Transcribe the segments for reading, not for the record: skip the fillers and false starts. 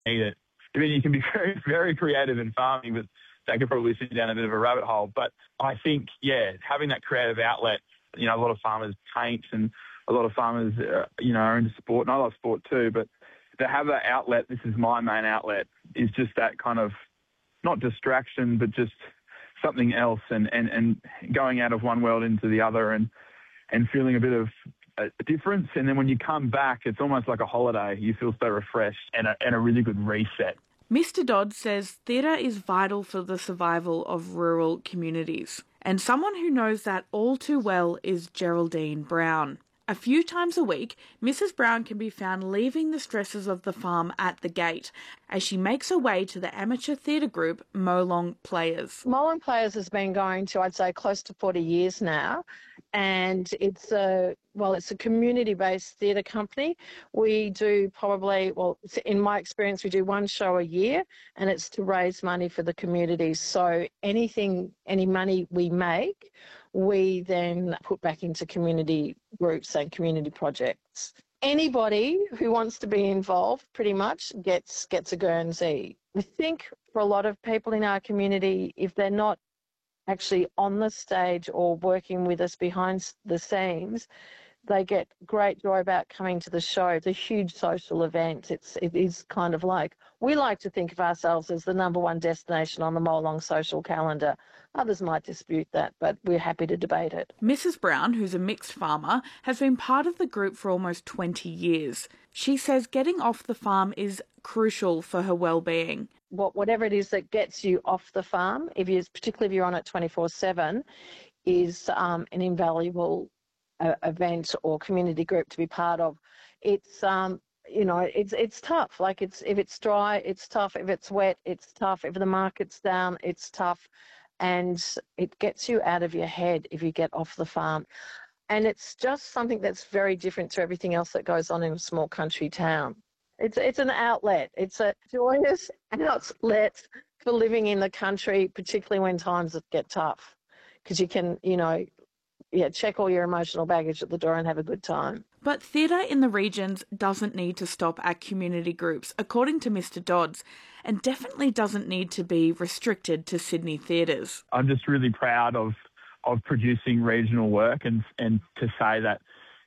eat it. I mean, you can be very, very creative in farming, but that could probably send you down a bit of a rabbit hole. But I think, having that creative outlet, a lot of farmers paint and a lot of farmers, are into sport, and I love sport too, but to have that outlet, this is my main outlet, is just that kind of, not distraction, but just something else and going out of one world into the other and feeling a bit of a difference. And then when you come back, it's almost like a holiday. You feel so refreshed and a really good reset. Mr. Dodds says theatre is vital for the survival of rural communities. And someone who knows that all too well is Geraldine Brown. A few times a week, Mrs. Brown can be found leaving the stresses of the farm at the gate as she makes her way to the amateur theatre group Molong Players. Molong Players has been going to, I'd say, close to 40 years now, and it's a community-based theatre company. We do probably, in my experience, we do one show a year, and it's to raise money for the community. So any money we make, we then put back into community groups and community projects. Anybody who wants to be involved pretty much gets a Guernsey. I think for a lot of people in our community, if they're not actually on the stage or working with us behind the scenes, they get great joy about coming to the show. It's a huge social event. It is kind of like, we like to think of ourselves as the number one destination on the Molong social calendar. Others might dispute that, but we're happy to debate it. Mrs. Brown, who's a mixed farmer, has been part of the group for almost 20 years. She says getting off the farm is crucial for her well-being. Whatever it is that gets you off the farm, particularly if you're on it 24/7, is an invaluable event or community group to be part of. It's it's tough. Like if it's dry, it's tough. If it's wet, it's tough. If the market's down, it's tough. And it gets you out of your head if you get off the farm. And it's just something that's very different to everything else that goes on in a small country town. It's an outlet. It's a joyous outlet for living in the country, particularly when times get tough, because you can, check all your emotional baggage at the door and have a good time. But theatre in the regions doesn't need to stop at community groups, according to Mr. Dodds, and definitely doesn't need to be restricted to Sydney theatres. I'm just really proud of producing regional work and to say that,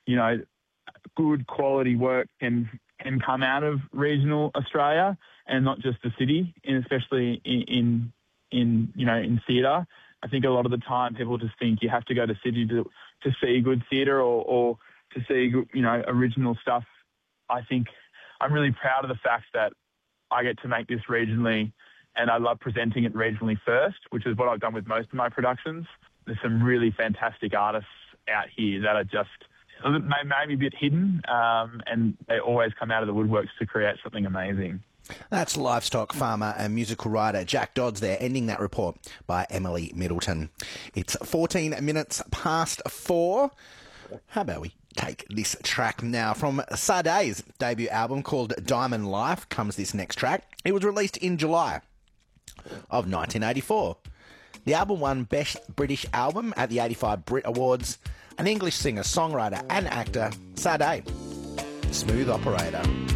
good quality work can come out of regional Australia and not just the city, and especially in theatre. I think a lot of the time people just think you have to go to Sydney to see good theatre or to see, original stuff. I think I'm really proud of the fact that I get to make this regionally, and I love presenting it regionally first, which is what I've done with most of my productions. There's some really fantastic artists out here that are just maybe a bit hidden, and they always come out of the woodworks to create something amazing. That's livestock farmer and musical writer Jack Dodds there, ending that report by Emily Middleton. It's 14 minutes past 4. How about we take this track now? From Sade's debut album called Diamond Life comes this next track. It was released in July of 1984. The album won Best British Album at the 85 Brit Awards. An English singer, songwriter and actor, Sade, Smooth Operator.